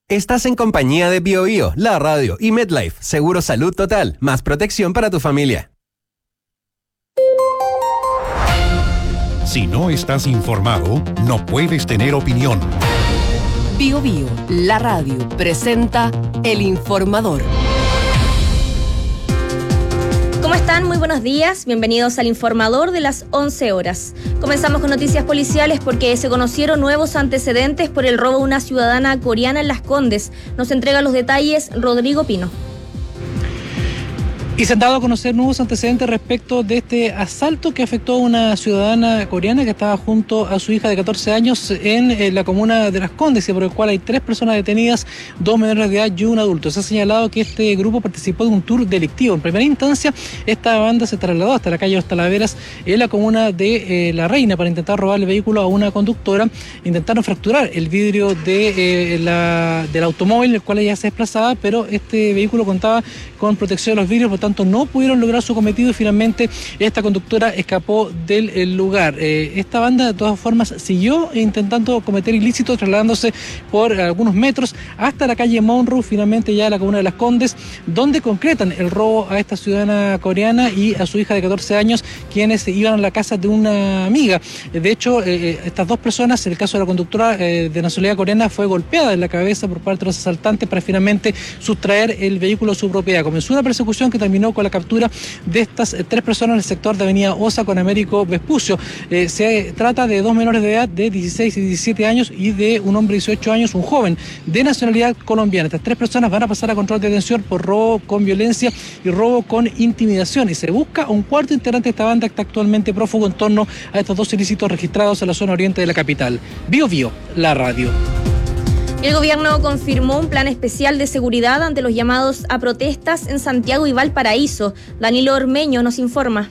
Estás en compañía de BioBio, la radio y MedLife, Seguro Salud Total, más protección para tu familia. Si no estás informado, no puedes tener opinión. BioBio, la radio, presenta El Informador. ¿Cómo están? Muy buenos días. Bienvenidos al Informador de las 11 horas. Comenzamos con noticias policiales porque se conocieron nuevos antecedentes por el robo a una ciudadana coreana en Las Condes. Nos entrega los detalles Rodrigo Pino. Y se han dado a conocer nuevos antecedentes respecto de este asalto que afectó a una ciudadana coreana que estaba junto a su hija de 14 años en la comuna de Las Condes, y por el cual hay 3 personas detenidas, 2 menores de edad y un adulto. Se ha señalado que este grupo participó de un tour delictivo. En primera instancia, esta banda se trasladó hasta la calle Los Talaveras en la comuna de La Reina para intentar robar el vehículo a una conductora. Intentaron fracturar el vidrio del automóvil en el cual ella se desplazaba, pero este vehículo contaba con protección de los vidrios, por tanto no pudieron lograr su cometido y finalmente esta conductora escapó del lugar. Esta banda de todas formas siguió intentando cometer ilícitos, trasladándose por algunos metros hasta la calle Monroe, finalmente ya a la comuna de Las Condes, donde concretan el robo a esta ciudadana coreana y a su hija de 14 años, quienes iban a la casa de una amiga. De hecho, estas 2 personas, en el caso de la conductora de nacionalidad coreana, fue golpeada en la cabeza por parte de los asaltantes para finalmente sustraer el vehículo a su propiedad. Comenzó una persecución que terminó con la captura de estas 3 personas en el sector de Avenida Osa con Américo Vespucio. Se trata de 2 menores de edad de 16 y 17 años y de un hombre de 18 años, un joven de nacionalidad colombiana. Estas 3 personas van a pasar a control de detención por robo con violencia y robo con intimidación, y se busca un cuarto integrante de esta banda que está actualmente prófugo en torno a estos 2 ilícitos registrados en la zona oriente de la capital. BioBio, la radio. El gobierno confirmó un plan especial de seguridad ante los llamados a protestas en Santiago y Valparaíso. Danilo Ormeño nos informa.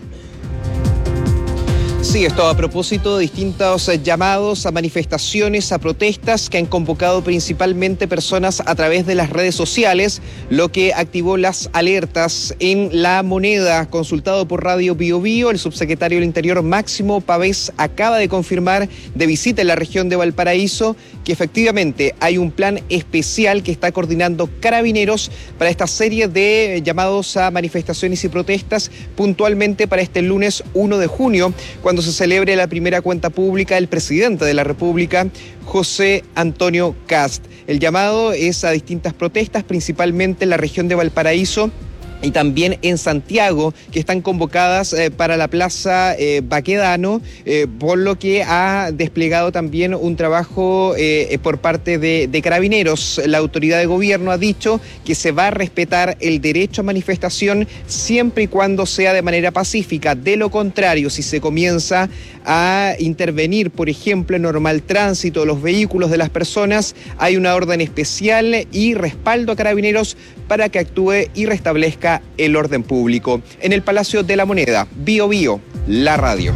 Sí, esto a propósito de distintos llamados a manifestaciones, a protestas que han convocado principalmente personas a través de las redes sociales, lo que activó las alertas en La Moneda. Consultado por Radio BioBio, el subsecretario del Interior Máximo Pavés acaba de confirmar de visita en la región de Valparaíso que efectivamente hay un plan especial que está coordinando Carabineros para esta serie de llamados a manifestaciones y protestas, puntualmente para este lunes 1 de junio, cuando se celebre la primera cuenta pública del presidente de la República, José Antonio Kast. El llamado es a distintas protestas, principalmente en la región de Valparaíso y también en Santiago, que están convocadas para la Plaza Baquedano, por lo que ha desplegado también un trabajo por parte de Carabineros. La autoridad de gobierno ha dicho que se va a respetar el derecho a manifestación siempre y cuando sea de manera pacífica. De lo contrario, si se comienza a intervenir, por ejemplo, en normal tránsito de los vehículos de las personas, hay una orden especial y respaldo a Carabineros para que actúe y restablezca el orden público. En el Palacio de la Moneda, BioBio, la radio.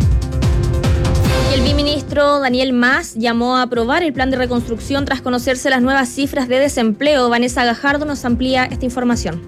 El viceministro Daniel Mas llamó a aprobar el plan de reconstrucción tras conocerse las nuevas cifras de desempleo. Vanessa Gajardo nos amplía esta información.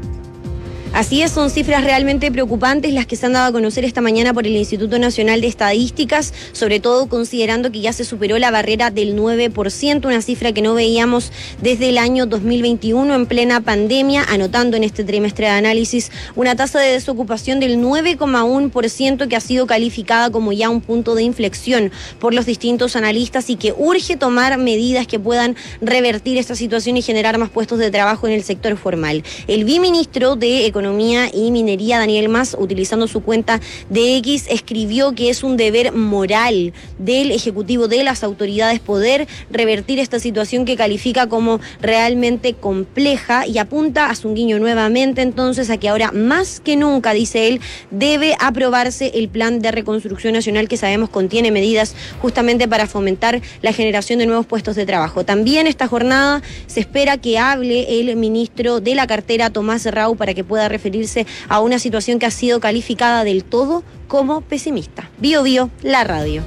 Así es, son cifras realmente preocupantes las que se han dado a conocer esta mañana por el Instituto Nacional de Estadísticas, sobre todo considerando que ya se superó la barrera del 9%, una cifra que no veíamos desde el año 2021 en plena pandemia, anotando en este trimestre de análisis una tasa de desocupación del 9,1% que ha sido calificada como ya un punto de inflexión por los distintos analistas y que urge tomar medidas que puedan revertir esta situación y generar más puestos de trabajo en el sector formal. El viceministro de Economía y Minería, Daniel Mas, utilizando su cuenta de X, escribió que es un deber moral del Ejecutivo, de las autoridades, poder revertir esta situación que califica como realmente compleja, y apunta a su guiño nuevamente entonces a que ahora más que nunca, dice él, debe aprobarse el plan de reconstrucción nacional que sabemos contiene medidas justamente para fomentar la generación de nuevos puestos de trabajo. También esta jornada se espera que hable el ministro de la cartera, Tomás Rau, para que pueda referirse a una situación que ha sido calificada del todo como pesimista. BioBio, la radio.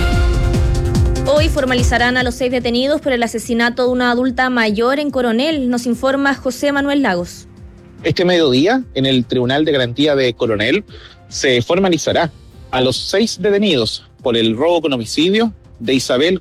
Hoy formalizarán a los 6 detenidos por el asesinato de una adulta mayor en Coronel. Nos informa José Manuel Lagos. Este mediodía, en el Tribunal de Garantía de Coronel, se formalizará a los 6 detenidos por el robo con homicidio de Isabel